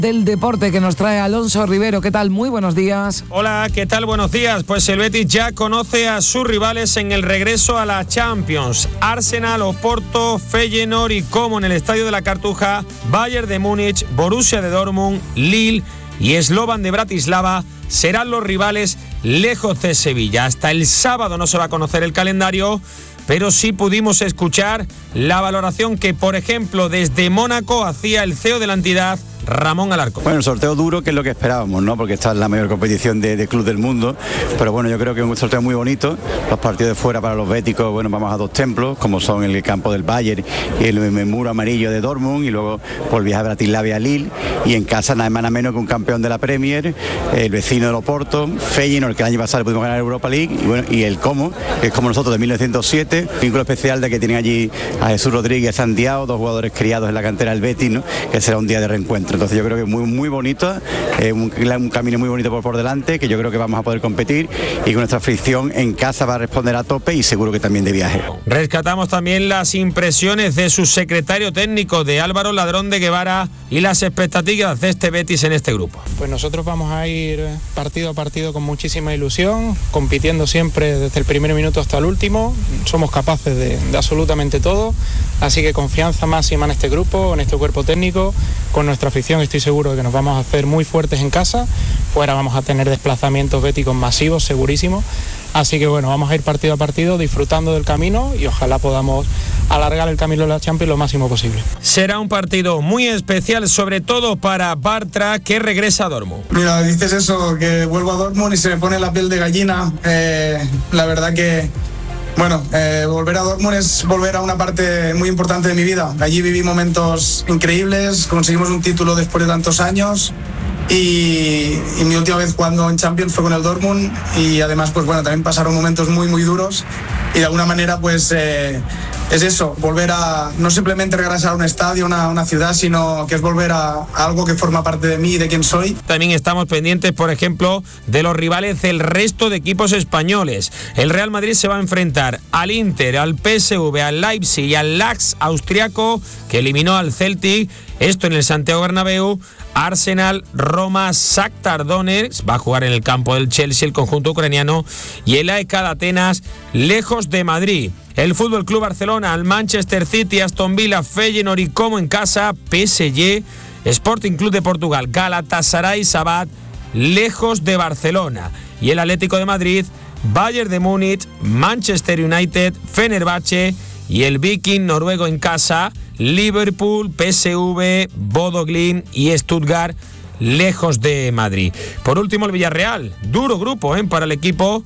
Del deporte que nos trae Alonso Rivero. ¿Qué tal? Muy buenos días. Hola, ¿qué tal? Buenos días. Pues el Betis ya conoce a sus rivales en el regreso a la Champions. Arsenal, Oporto, Feyenoord y como en el Estadio de la Cartuja, Bayern de Múnich, Borussia de Dortmund, Lille y Slovan de Bratislava serán los rivales lejos de Sevilla. Hasta el sábado no se va a conocer el calendario, pero sí pudimos escuchar la valoración que, por ejemplo, desde Mónaco hacía el CEO de la entidad, Ramón Alarcón. Bueno, el sorteo duro, que es lo que esperábamos, ¿no? Porque esta es la mayor competición de club del mundo, pero bueno, yo creo que es un sorteo muy bonito. Los partidos de fuera para los béticos, bueno, vamos a dos templos, como son el campo del Bayern y el muro amarillo de Dortmund, y luego por viajar a Bratislava a Lille, y en casa nada más nada menos que un campeón de la Premier, el vecino del Oporto, Feyenoord, que el año pasado pudimos ganar Europa League, y bueno, y el Como, que es como nosotros de 1907, vínculo especial de que tienen allí a Jesús Rodríguez Santiago, dos jugadores criados en la cantera del Betis, ¿no? Que será un día de reencuentro. Entonces yo creo que es muy bonito, un camino muy bonito por delante, que yo creo que vamos a poder competir, y que nuestra afición en casa va a responder a tope, y seguro que también de viaje. Rescatamos también las impresiones de su secretario técnico, de Álvaro Ladrón de Guevara, y las expectativas de este Betis en este grupo. Pues nosotros vamos a ir partido a partido con muchísima ilusión, compitiendo siempre desde el primer minuto hasta el último. Somos capaces de absolutamente todo, así que confianza máxima en este grupo, en este cuerpo técnico, con nuestra afición. Estoy seguro de que nos vamos a hacer muy fuertes en casa. Fuera vamos a tener desplazamientos béticos masivos, segurísimo. Así que bueno, vamos a ir partido a partido disfrutando del camino, y ojalá podamos alargar el camino de la Champions lo máximo posible. Será un partido muy especial, sobre todo para Bartra, que regresa a Dortmund. Mira, dices eso, que vuelvo a Dortmund y se me pone la piel de gallina. La verdad que bueno, volver a Dortmund es volver a una parte muy importante de mi vida. Allí viví momentos increíbles, conseguimos un título después de tantos años, y mi última vez jugando en Champions fue con el Dortmund, y además pues bueno, también pasaron momentos muy duros, y de alguna manera pues es eso, volver a no simplemente regresar a un estadio, una ciudad, sino que es volver a algo que forma parte de mí y de quien soy. También estamos pendientes, por ejemplo, de los rivales del resto de equipos españoles. El Real Madrid se va a enfrentar al Inter, al PSV, al Leipzig y al Laks austriaco, que eliminó al Celtic, esto en el Santiago Bernabéu. Arsenal, Roma, Shakhtar Donetsk, va a jugar en el campo del Chelsea el conjunto ucraniano, y el AEK de Atenas, lejos de Madrid. El Fútbol Club Barcelona, al Manchester City, Aston Villa, Feyenoord y como en casa, PSG, Sporting Club de Portugal, Galatasaray, Sabat, lejos de Barcelona. Y el Atlético de Madrid, Bayern de Múnich, Manchester United, Fenerbahce y el Viking noruego en casa, Liverpool, PSV, Bodo Glimt y Stuttgart, lejos de Madrid. Por último, el Villarreal, duro grupo para el equipo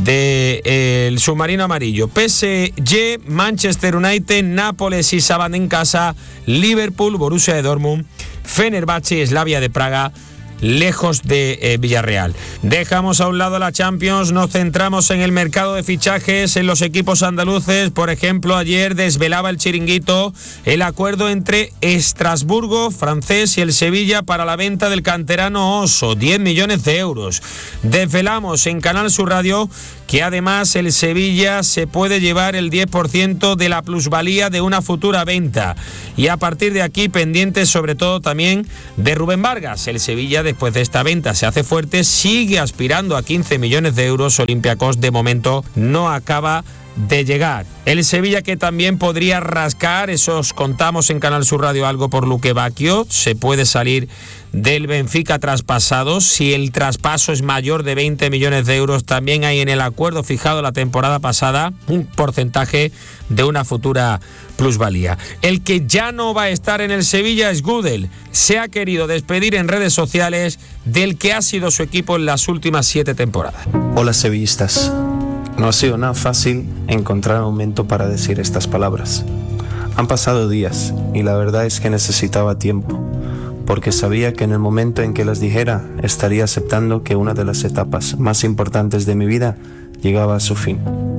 del submarino amarillo. PSG, Manchester United, Nápoles y Sabat en casa, Liverpool, Borussia de Dortmund, Fenerbahce y Slavia de Praga, lejos de Villarreal. Dejamos a un lado la Champions, nos centramos en el mercado de fichajes, en los equipos andaluces. Por ejemplo, ayer desvelaba el Chiringuito el acuerdo entre Estrasburgo, francés, y el Sevilla para la venta del canterano Oso, 10 millones de euros. Desvelamos en Canal Sur Radio que además el Sevilla se puede llevar el 10% de la plusvalía de una futura venta. Y a partir de aquí, pendientes sobre todo también de Rubén Vargas. El Sevilla, después de esta venta, se hace fuerte, sigue aspirando a 15 millones de euros. Olympiacos de momento no acaba de llegar. El Sevilla, que también podría rascar, eso os contamos en Canal Sur Radio algo por Luque Bacchio, se puede salir del Benfica traspasado. Si el traspaso es mayor de 20 millones de euros, también hay en el acuerdo fijado la temporada pasada un porcentaje de una futura plusvalía. El que ya no va a estar en el Sevilla es Gudel. Se ha querido despedir en redes sociales del que ha sido su equipo en las últimas 7 temporadas. Hola sevillistas. No ha sido nada fácil encontrar un momento para decir estas palabras. Han pasado días y la verdad es que necesitaba tiempo, porque sabía que en el momento en que las dijera estaría aceptando que una de las etapas más importantes de mi vida llegaba a su fin.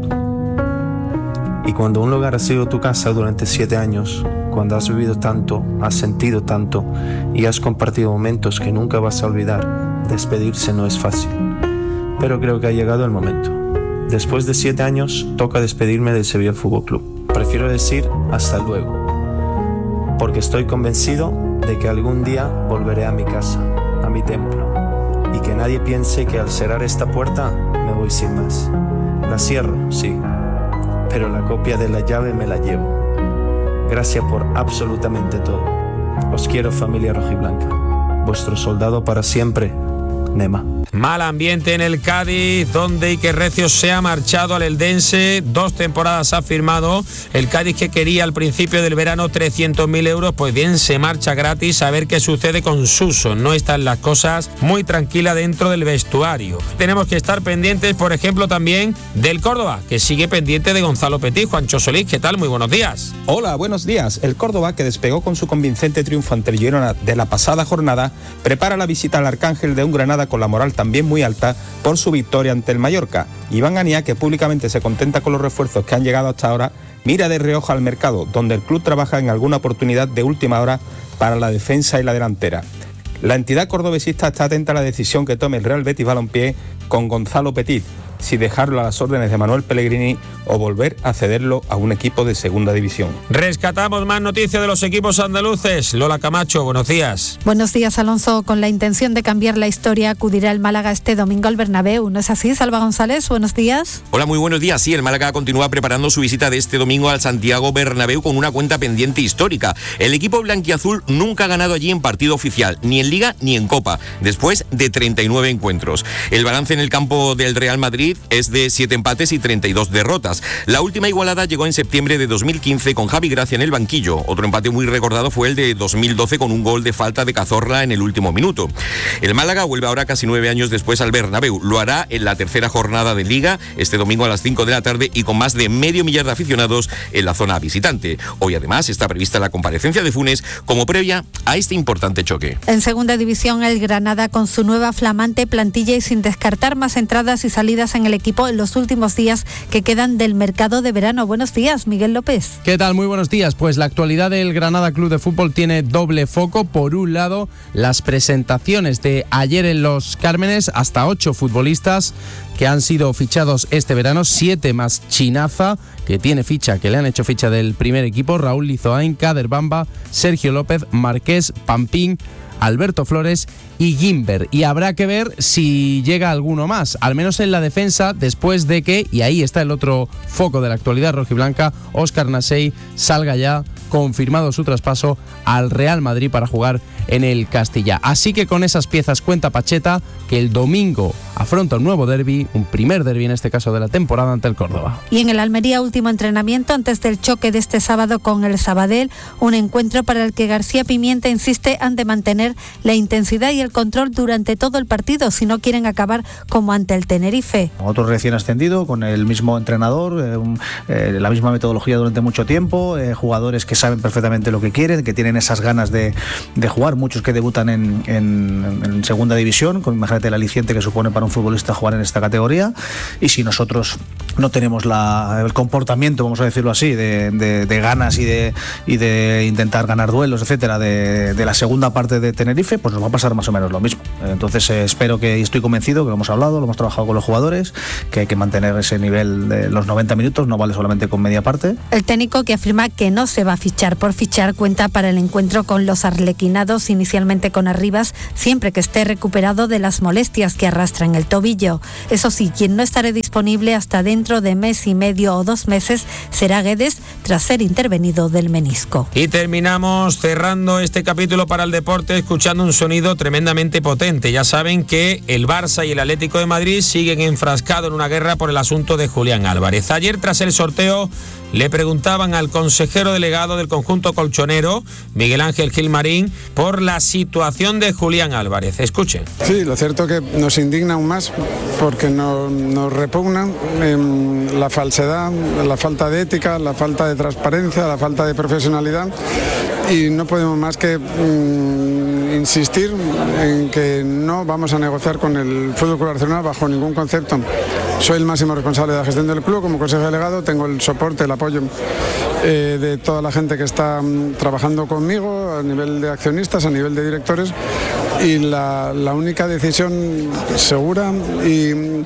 Y cuando un lugar ha sido tu casa durante 7 años, cuando has vivido tanto, has sentido tanto y has compartido momentos que nunca vas a olvidar, despedirse no es fácil. Pero creo que ha llegado el momento. Después de 7 años, toca despedirme del Sevilla Fútbol Club. Prefiero decir hasta luego, porque estoy convencido de que algún día volveré a mi casa, a mi templo, y que nadie piense que al cerrar esta puerta me voy sin más. La cierro, sí, pero la copia de la llave me la llevo. Gracias por absolutamente todo. Os quiero, familia rojiblanca. Vuestro soldado para siempre, Nema. Mal ambiente en el Cádiz, donde Iker Recio se ha marchado al Eldense. 2 temporadas ha firmado. El Cádiz, que quería al principio del verano 300.000 euros, pues bien, se marcha gratis. A ver qué sucede con Suso. No están las cosas muy tranquilas dentro del vestuario. Tenemos que estar pendientes, por ejemplo, también del Córdoba, que sigue pendiente de Gonzalo Petit. Juancho Solís, ¿qué tal? Muy buenos días. Hola, buenos días. El Córdoba, que despegó con su convincente triunfo ante el Girona de la pasada jornada, prepara la visita al Arcángel de un Granada con la moral también muy alta por su victoria ante el Mallorca. Iván Aniá, que públicamente se contenta con los refuerzos que han llegado hasta ahora, mira de reojo al mercado, donde el club trabaja en alguna oportunidad de última hora para la defensa y la delantera. La entidad cordobesista está atenta a la decisión que tome el Real Betis Balompié con Gonzalo Petit, si dejarlo a las órdenes de Manuel Pellegrini o volver a cederlo a un equipo de segunda división. Rescatamos más noticias de los equipos andaluces. Lola Camacho, buenos días. Buenos días, Alonso. Con la intención de cambiar la historia, acudirá el Málaga este domingo al Bernabéu. ¿No es así, Salva González? Buenos días. Hola, muy buenos días. Sí, el Málaga continúa preparando su visita de este domingo al Santiago Bernabéu con una cuenta pendiente histórica. El equipo blanquiazul nunca ha ganado allí en partido oficial, ni en Liga ni en Copa, después de 39 encuentros. El balance en el campo del Real Madrid es de 7 empates y 32 derrotas. La última igualada llegó en septiembre de 2015 con Javi Gracia en el banquillo. Otro empate muy recordado fue el de 2012 con un gol de falta de Cazorla en el último minuto. El Málaga vuelve ahora casi 9 años después al Bernabéu. Lo hará en la tercera jornada de Liga, este domingo a las 5 de la tarde y con más de 500.000 de aficionados en la zona visitante. Hoy además está prevista la comparecencia de Funes como previa a este importante choque. En segunda división, el Granada, con su nueva flamante plantilla y sin descartar más entradas y salidas en el equipo en los últimos días que quedan del mercado de verano. Buenos días, Miguel López. ¿Qué tal? Muy buenos días. Pues la actualidad del Granada Club de Fútbol tiene doble foco. Por un lado, las presentaciones de ayer en Los Cármenes, hasta 8 futbolistas que han sido fichados este verano, 7 más Chinaza, que tiene ficha, que le han hecho ficha del primer equipo, Raúl Lizoain, Kader Bamba, Sergio López, Marqués, Pampín, Alberto Flores y Gimber. Y habrá que ver si llega alguno más, al menos en la defensa, después de que, y ahí está el otro foco de la actualidad rojiblanca, Óscar Nasey salga ya confirmado su traspaso al Real Madrid para jugar en el Castilla. Así que con esas piezas cuenta Pacheta, que el domingo afronta un nuevo derbi, un primer derbi en este caso de la temporada, ante el Córdoba. Y en el Almería, último entrenamiento antes del choque de este sábado con el Sabadell, un encuentro para el que García Pimienta insiste han de mantener la intensidad y el control durante todo el partido si no quieren acabar como ante el Tenerife. Otro recién ascendido, con el mismo entrenador, la misma metodología durante mucho tiempo, jugadores que saben perfectamente lo que quieren, que tienen esas ganas de jugar, muchos que debutan en segunda división, con, imagínate el aliciente que supone para un futbolista jugar en esta categoría. Y si nosotros no tenemos el comportamiento, vamos a decirlo así, de ganas y de intentar ganar duelos, etcétera, de la segunda parte de Tenerife, pues nos va a pasar más o menos lo mismo. Entonces espero que, y estoy convencido, que lo hemos hablado, lo hemos trabajado con los jugadores, que hay que mantener ese nivel de los 90 minutos, no vale solamente con media parte. El técnico, que afirma que no se va a fichar por fichar, cuenta para el encuentro con los arlequinados, inicialmente con Arribas, siempre que esté recuperado de las molestias que arrastra en el tobillo. Eso sí, quien no estará disponible hasta dentro de mes y medio o 2 meses será Guedes, tras ser intervenido del menisco. Y terminamos cerrando este capítulo para el deporte escuchando un sonido tremendamente potente. Ya saben que el Barça y el Atlético de Madrid siguen enfrascados en una guerra por el asunto de Julián Álvarez. Ayer, tras el sorteo, le preguntaban al consejero delegado del conjunto colchonero, Miguel Ángel Gilmarín, por la situación de Julián Álvarez. Escuchen. Sí, lo cierto es que nos indigna aún más porque nos repugna la falsedad, la falta de ética, la falta de transparencia, la falta de profesionalidad, y no podemos más que insistir en que no vamos a negociar con el Fútbol Club Barcelona bajo ningún concepto. Soy el máximo responsable de la gestión del club como consejero delegado, tengo el soporte, el apoyo de toda la gente que está trabajando conmigo a nivel de accionistas, a nivel de directores, y la única decisión segura y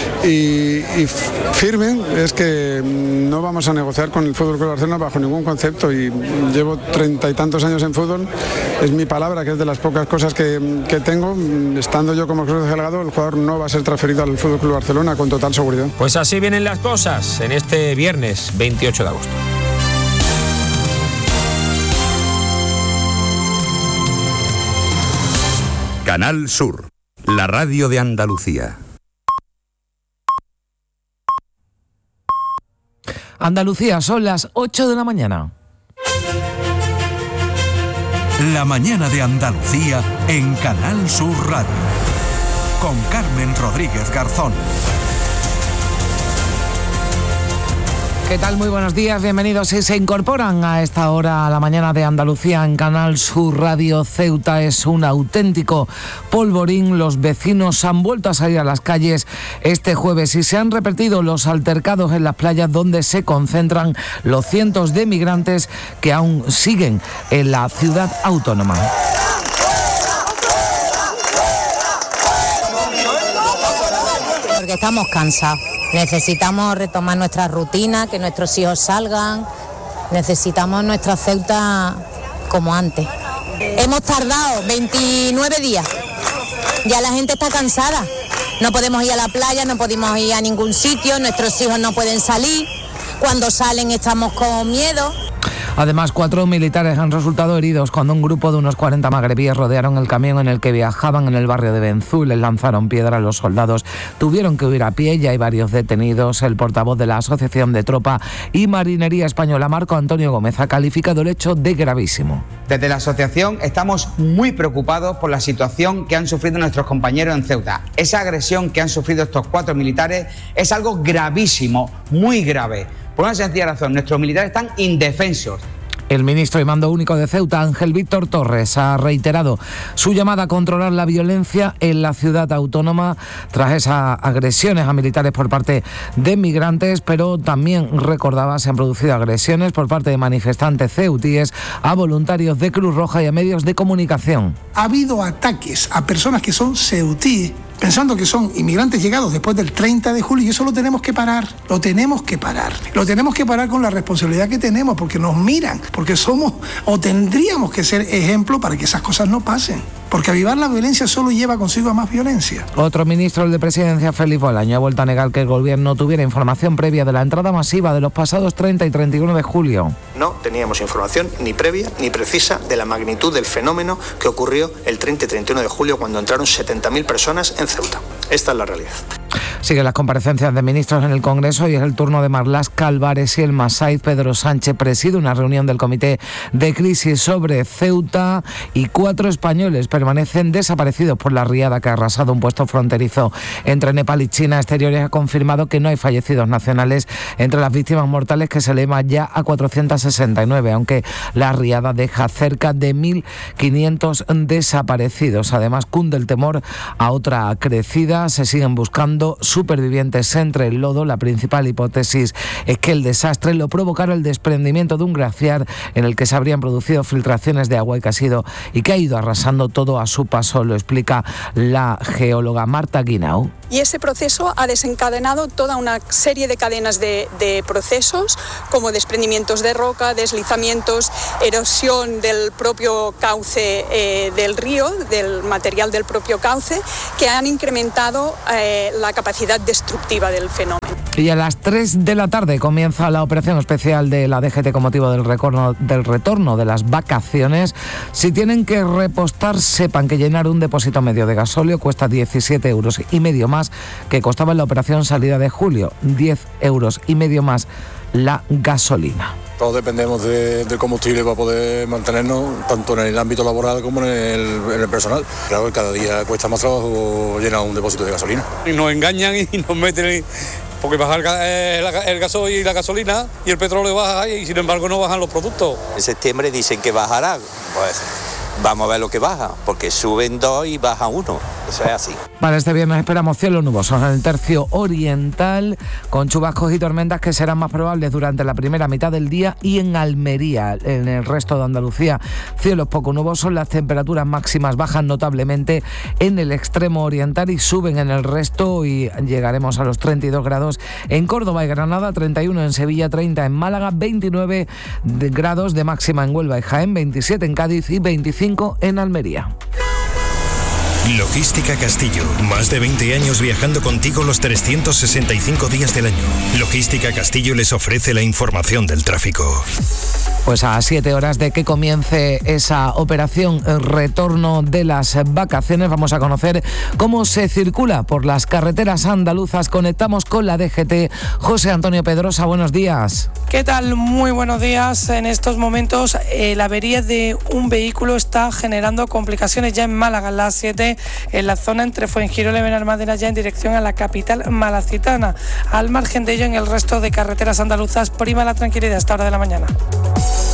firme es que no vamos a negociar con el Fútbol Club Barcelona bajo ningún concepto, y llevo 30 y tantos años en fútbol, es mi palabra, que es de las pocas cosas que tengo. Estando yo como Cruz Delgado, el jugador no va a ser transferido al Fútbol Club Barcelona con total seguridad. Pues así vienen las cosas en este viernes 28 de agosto. Canal Sur, la radio de Andalucía. Andalucía, son las 8 de la mañana. La mañana de Andalucía en Canal Sur Radio. Con Carmen Rodríguez Garzón. ¿Qué tal? Muy buenos días, bienvenidos. Si se incorporan a esta hora a la mañana de Andalucía en Canal Sur Radio, Ceuta es un auténtico polvorín. Los vecinos han vuelto a salir a las calles este jueves y se han repetido los altercados en las playas donde se concentran los cientos de migrantes que aún siguen en la ciudad autónoma. Porque estamos cansados. Necesitamos retomar nuestra rutina, que nuestros hijos salgan. Necesitamos nuestra Ceuta como antes. Hemos tardado 29 días. Ya la gente está cansada. No podemos ir a la playa, no podemos ir a ningún sitio, nuestros hijos no pueden salir. Cuando salen estamos con miedo. Además, 4 militares han resultado heridos cuando un grupo de unos 40 magrebíes rodearon el camión en el que viajaban en el barrio de Benzú y les lanzaron piedra. Los soldados tuvieron que huir a pie, ya hay varios detenidos. El portavoz de la Asociación de Tropa y Marinería Española, Marco Antonio Gómez, ha calificado el hecho de gravísimo. Desde la asociación estamos muy preocupados por la situación que han sufrido nuestros compañeros en Ceuta. Esa agresión que han sufrido estos 4 militares es algo gravísimo, muy grave. Por una sencilla razón, nuestros militares están indefensos. El ministro y mando único de Ceuta, Ángel Víctor Torres, ha reiterado su llamada a controlar la violencia en la ciudad autónoma tras esas agresiones a militares por parte de migrantes, pero también recordaba se han producido agresiones por parte de manifestantes ceutíes a voluntarios de Cruz Roja y a medios de comunicación. Ha habido ataques a personas que son ceutíes, pensando que son inmigrantes llegados después del 30 de julio, y eso lo tenemos que parar, lo tenemos que parar con la responsabilidad que tenemos, porque nos miran, porque somos o tendríamos que ser ejemplo para que esas cosas no pasen, porque avivar la violencia solo lleva consigo a más violencia. Otro ministro, el de Presidencia, Félix Bolaño, ha vuelto a negar que el gobierno tuviera información previa de la entrada masiva de los pasados 30 y 31 de julio. No teníamos información ni previa ni precisa de la magnitud del fenómeno que ocurrió el 30 y 31 de julio cuando entraron 70.000 personas en Ceuta. Esta es la realidad. Siguen las comparecencias de ministros en el Congreso y es el turno de Marlaska Álvarez y el Masaiz. Pedro Sánchez preside una reunión del Comité de Crisis sobre Ceuta y 4 españoles permanecen desaparecidos por la riada que ha arrasado un puesto fronterizo entre Nepal y China. Exteriores ha confirmado que no hay fallecidos nacionales entre las víctimas mortales, que se eleva ya a 469, aunque la riada deja cerca de 1.500 desaparecidos. Además, cunde el temor a otra crecida. Se siguen buscando supervivientes entre el lodo. La principal hipótesis es que el desastre lo provocara el desprendimiento de un glaciar en el que se habrían producido filtraciones de agua y que ha ido arrasando todo a su paso. Lo explica la geóloga Marta Guinau. Y ese proceso ha desencadenado toda una serie de cadenas de procesos, como desprendimientos de roca, deslizamientos, erosión del propio cauce del río, del material del propio cauce, que han incrementado la capacidad destructiva del fenómeno. Y a las 3 de la tarde comienza la operación especial de la DGT con motivo del retorno de las vacaciones. Si tienen que repostar, sepan que llenar un depósito medio de gasóleo cuesta 17,5 euros más que costaba en la operación salida de julio, 10,5 euros más la gasolina. Todos dependemos del combustible para poder mantenernos tanto en el ámbito laboral como en el personal. Claro que cada día cuesta más trabajo llenar un depósito de gasolina. Y nos engañan y nos meten, porque baja el gasoil y la gasolina y el petróleo baja y sin embargo no bajan los productos. En septiembre dicen que bajará, pues vamos a ver lo que baja, porque suben 2 y baja 1. Eso es así. Para este viernes esperamos cielos nubosos en el tercio oriental, con chubascos y tormentas que serán más probables durante la primera mitad del día, y en Almería. En el resto de Andalucía, cielos poco nubosos. Las temperaturas máximas bajan notablemente en el extremo oriental y suben en el resto, y llegaremos a los 32 grados en Córdoba y Granada, 31 en Sevilla, 30 en Málaga, 29 grados de máxima en Huelva y Jaén, 27 en Cádiz y 25 en Almería. Logística Castillo, más de 20 años viajando contigo los 365 días del año. Logística Castillo les ofrece la información del tráfico. Pues a 7 horas de que comience esa operación retorno de las vacaciones, vamos a conocer cómo se circula por las carreteras andaluzas. Conectamos con la DGT. José Antonio Pedrosa, buenos días. ¿Qué tal? Muy buenos días. En estos momentos la avería de un vehículo está generando complicaciones ya en Málaga, en la A7, en la zona entre Fuengirola y Benalmádena, ya en dirección a la capital malacitana. Al margen de ello, en el resto de carreteras andaluzas prima la tranquilidad a esta hora de la mañana.